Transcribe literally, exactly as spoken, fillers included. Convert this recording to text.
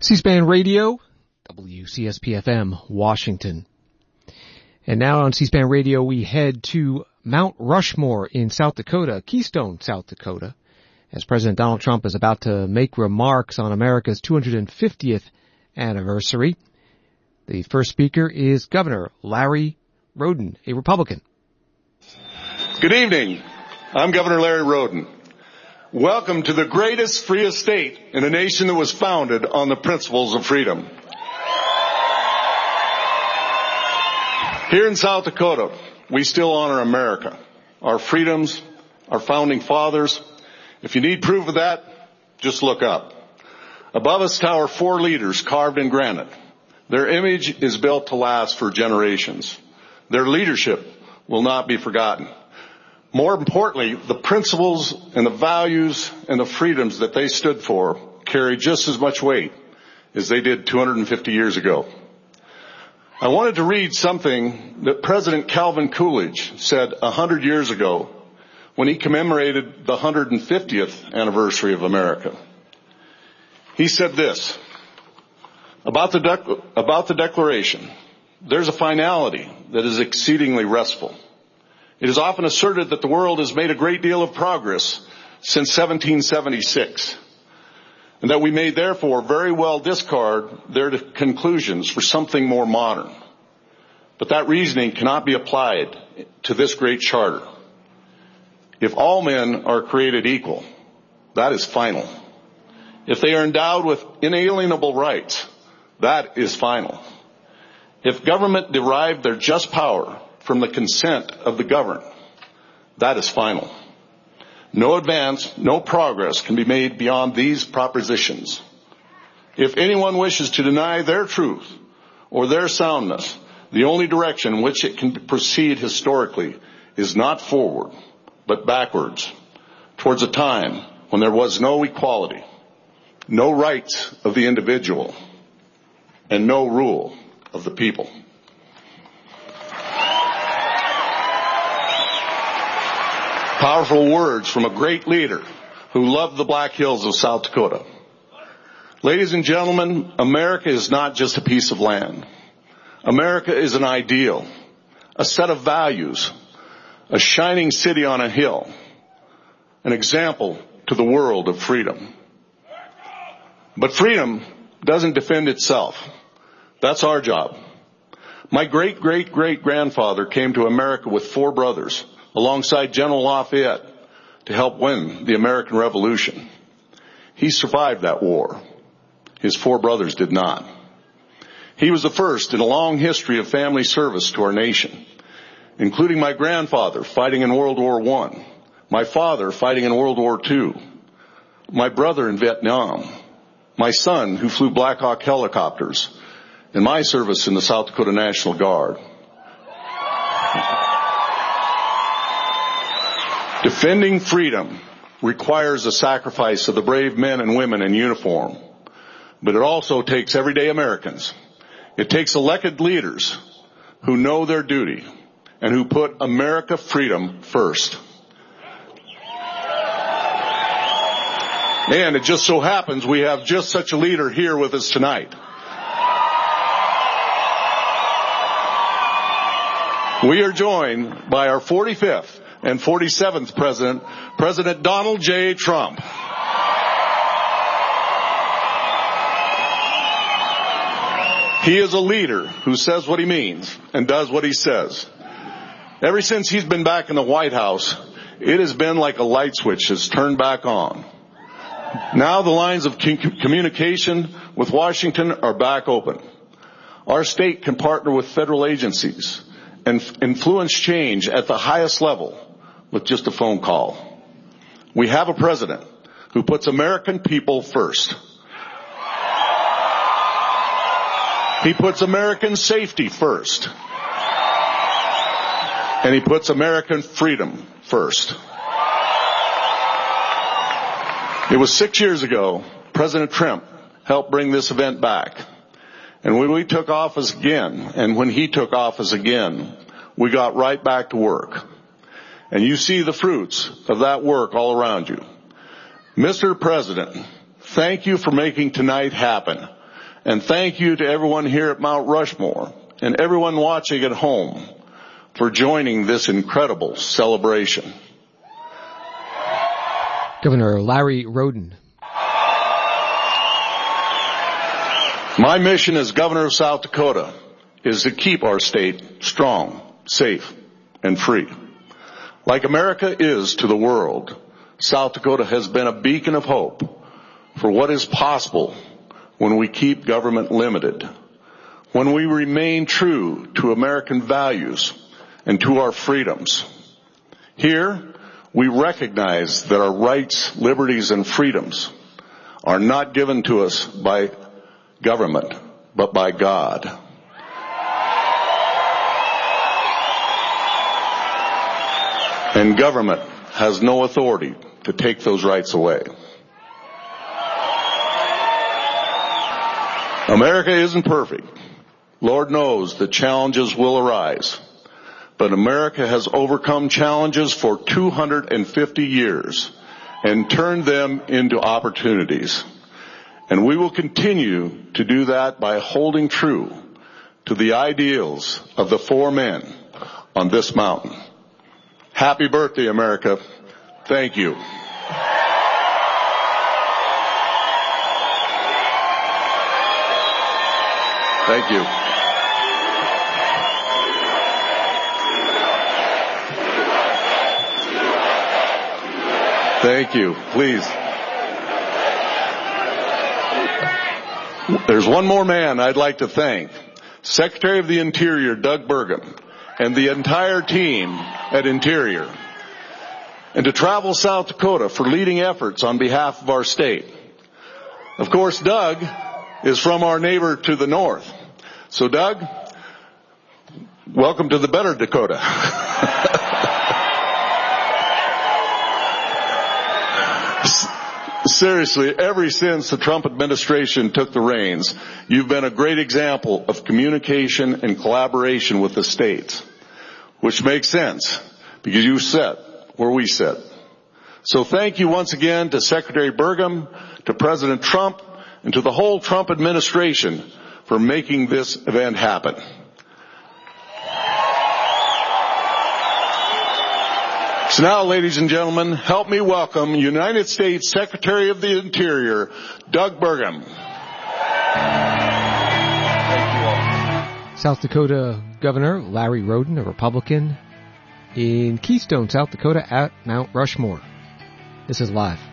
C-SPAN Radio, W C S P F M, Washington. And now on C-SPAN Radio, we head to Mount Rushmore in South Dakota, Keystone, South Dakota, as President Donald Trump is about to make remarks on America's two hundred fiftieth anniversary. The first speaker is Governor Larry Roden, a Republican. Good evening. I'm Governor Larry Roden. Welcome to the greatest, freest state in a nation that was founded on the principles of freedom. Here in South Dakota, we still honor America, our freedoms, our founding fathers. If you need proof of that, just look up. Above us tower four leaders carved in granite. Their image is built to last for generations. Their leadership will not be forgotten. More importantly, the principles and the values and the freedoms that they stood for carry just as much weight as they did two hundred fifty years ago. I wanted to read something that President Calvin Coolidge said one hundred years ago when he commemorated the one hundred fiftieth anniversary of America. He said this, about the, dec- about the Declaration, there's a finality that is exceedingly restful. It is often asserted that the world has made a great deal of progress since seventeen seventy-six, and that we may therefore very well discard their conclusions for something more modern. But that reasoning cannot be applied to this great charter. If all men are created equal, that is final. If they are endowed with inalienable rights, that is final. If government derived their just power from the consent of the governed, that is final. No advance, no progress can be made beyond these propositions. If anyone wishes to deny their truth or their soundness, the only direction in which it can proceed historically is not forward, but backwards, towards a time when there was no equality, no rights of the individual, and no rule of the people. Powerful words from a great leader who loved the Black Hills of South Dakota. Ladies and gentlemen, America is not just a piece of land. America is an ideal, a set of values, a shining city on a hill, an example to the world of freedom. But freedom doesn't defend itself. That's our job. My great-great-great-grandfather came to America with four brothers, alongside General Lafayette, to help win the American Revolution. He survived that war. His four brothers did not. He was the first in a long history of family service to our nation, including my grandfather fighting in World War One, my father fighting in World War Two, my brother in Vietnam, my son who flew Black Hawk helicopters, and my service in the South Dakota National Guard. Defending freedom requires the sacrifice of the brave men and women in uniform, but it also takes everyday Americans. It takes elected leaders who know their duty and who put America freedom first. And it just so happens we have just such a leader here with us tonight. We are joined by our forty-fifth and forty-seventh President, President Donald J. Trump. He is a leader who says what he means and does what he says. Ever since he's been back in the White House, it has been like a light switch has turned back on. Now the lines of communication with Washington are back open. Our state can partner with federal agencies and influence change at the highest level with just a phone call. We have a president who puts American people first. He puts American safety first. And he puts American freedom first. It was six years ago, President Trump helped bring this event back. And when we took office again, and when he took office again, we got right back to work. And you see the fruits of that work all around you. Mister President, thank you for making tonight happen. And thank you to everyone here at Mount Rushmore and everyone watching at home for joining this incredible celebration. Governor Larry Roden. My mission as governor of South Dakota is to keep our state strong, safe, and free. Like America is to the world, South Dakota has been a beacon of hope for what is possible when we keep government limited, when we remain true to American values and to our freedoms. Here, we recognize that our rights, liberties, and freedoms are not given to us by government, but by God. And government has no authority to take those rights away. America isn't perfect. Lord knows that challenges will arise. But America has overcome challenges for two hundred fifty years and turned them into opportunities. And we will continue to do that by holding true to the ideals of the four men on this mountain. Happy birthday, America. Thank you. Thank you. Thank you. Please. There's one more man I'd like to thank. Secretary of the Interior, Doug Burgum, and the entire team at Interior. And to Travel South Dakota for leading efforts on behalf of our state. Of course, Doug is from our neighbor to the north. So Doug, welcome to the better Dakota. Seriously, ever since the Trump administration took the reins, you've been a great example of communication and collaboration with the states, which makes sense because you sit where we sit. So thank you once again to Secretary Burgum, to President Trump, and to the whole Trump administration for making this event happen. So now, ladies and gentlemen, help me welcome United States Secretary of the Interior, Doug Burgum. Thank you all. South Dakota Governor Larry Roden, a Republican, in Keystone, South Dakota at Mount Rushmore. This is live.